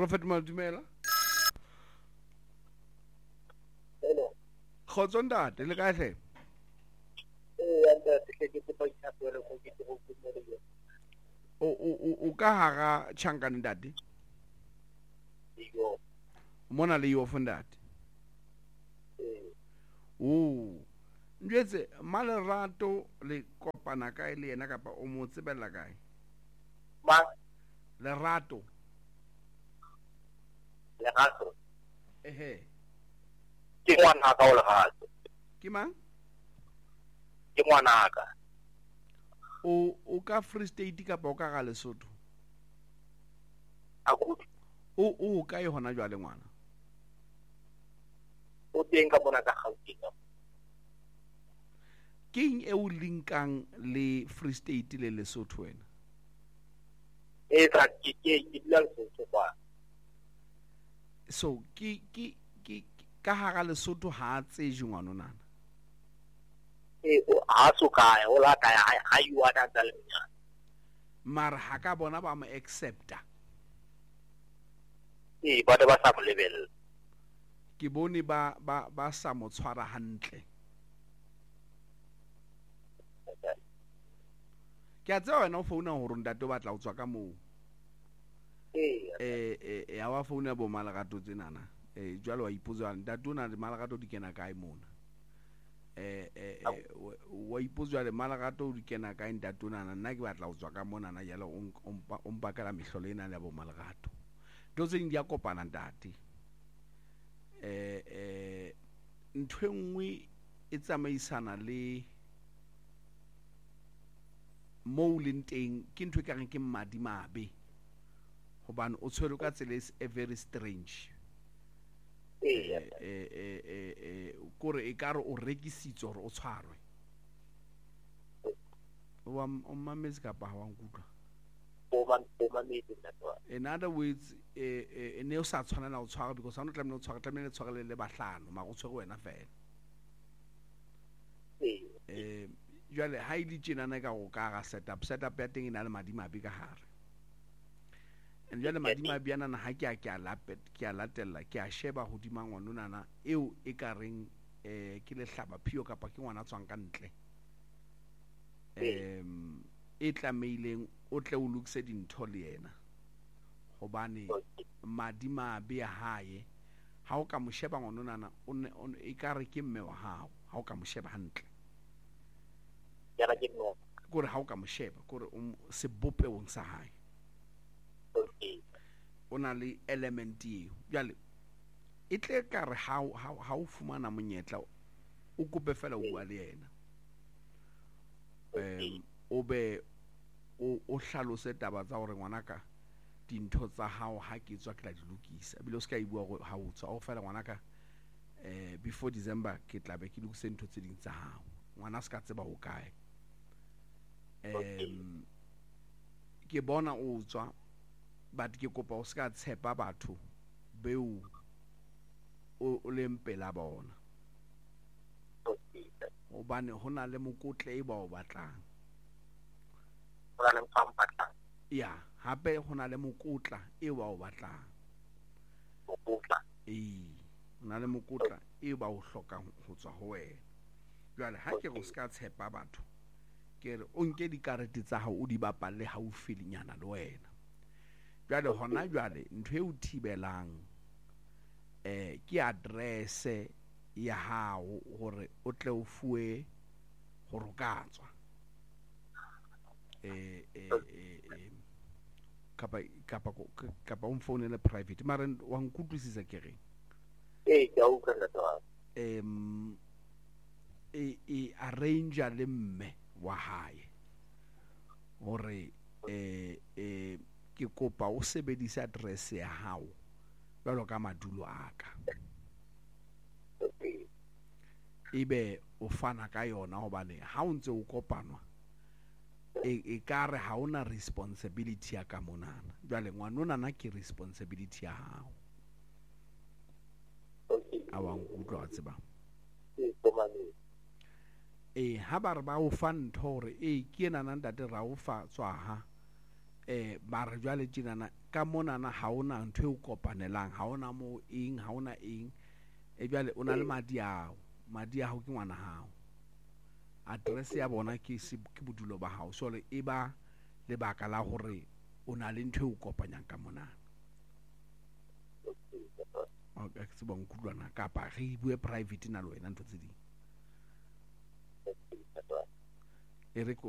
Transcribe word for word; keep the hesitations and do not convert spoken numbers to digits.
Prophet Madumela Hello. Khotso ntate le kae hle? Eh anda se ke tlo itsa gore go ke go go le. O o o ka hara Chankani ntate? Digo. Mona le yo fondate. Eh O njetse malerato le kopana kae le yena kapa o mo tsebella kae? ma Lerato. le gato. Ehe. Ke ngwana ka o le gato. Ke mang? Ke ngwana ka. O o ka Free State kapa o ka ga Lesotho? A go O o ka e hona jwa le ngwana. o teng ka bona ka Gauteng. King e o linkang le Free State le Lesotho wena? Eh tsa ke ke ke dila se kwa. So ki ki ki ka hara Lesotho ha tseje ngwana nana. Eh o a so kae o la ka ha you wa tsa le nya. Mara ha ka bona ba mo accepta. Eh ba ba sa mo level. Ke bone ba ba ba sa mo tshwara hantle. Ke a tsaya wena o founa ho rona ntate o batla o tswa ka moo. Eh Eh eh ya wa founa bo malagato tsenana. Eh jwale wa ipotsa ntate o na le malagato di kena kae mona. Eh eh wa ipotsa le malagato di kena kae ntate o nana nna ke batla o tswa ka mona na jalo o mpakala mehlolo ena le bo malagato. Dotse ndi ya kopana ntate. Eh eh ntwe nngwe e tsamaisana le mo le nteng ke ntwe ka reng ke mmadi mabe hobane o tshwere ka tsela e very strange. eh eh eh eh kore e ka re o rekisitse hore o tshwarwe wa o mametse ka pa wa nkutwa o man o man me tsa twa. in other words eh ne o sa tshwanela o tshwara because ha no tlamela o tshwara tlamela tshwara le bahlano ma go tshwere wena fela. Eh eh jwale ha ile tjenana ka go ka ga setup setup ya teng ina le madimabe ka hare and jwale madimabe yana na ha ke a ke a lapet ke a latella ke a sheba hodima ngwana nana eo e ka reng eh ke le hlaba phio kapa ke ngwana tswang ka ntle em e tlameileng o tle o lokise dintho le yena hobane madimabe ya hae ha o ka mo sheba ngwana nana o e ka re ke mme wa hao ha o ka mo sheba hantle ya ra ke no. gore ha o ka mo sheba gore o se bopewong sa hae Okay. o na le element eo jale e tle ka re ha ha o fumana monyetla o kope fela o bua le yena em o be o o hlalose taba tsa hore ngwanaka dintho tsa hao ha ke tswa ke la di lokisa bile o se ka e bua go ha o tswa o fela ngwanaka eh before December ke tla be ke lokise ntho tse ding tsa hao ngwana se ka tseba ho kae em ke bona o tswa but ke kopa o se ka tshepa batho beo o le mpela bona hobane hona le mokotle e ba o batlang Hona le mpampa. ya hape hona le mokotla e ba o batlang Mokotla. eh hona le mokotla e ba o hlokang ho tswa ho wena jwale ha ke go se ka tshepa batho ke re o nke dikarete tsa hao o di bapalle haufi lenyana le wena jwale hona jwale ntho e o thibelang eh ke address ya hao hore o tle o fuwe go rokatswa eh eh kapa kapa kapa o mfounele private mara wa nkutlwisisa ke reng Eh ke a utlwa twa. em e e arrange le mme wa hae hore eh eh ke kopa o sebedisa address ya hao jwalo ka madulo aka Okay. ebe o fana ka yona hobane ha o ntse o kopanwa e e ka re ha ona responsibility ya ka monana jwale ngwanona na ke responsibility ya hao Okay. a wa nkutlwa tseba Eh komane. e ha ba re ba o fa ntho hore e ke ena nna ntate ra o fa tswa ha eh mara jwale tjenana ka monana ha ona ntho e o kopanelang, ha ona mo eng, ha ona eng e jwale o na le madi ao, madi ao ke ngwana hao, address ya bona ke se ke bodulo ba hao, so le e ba lebaka la hore o na le ntho e o kopanyang ka monana. Okay, ke se bang kutlwana kapa re bue private na le wena ntho tse ding e re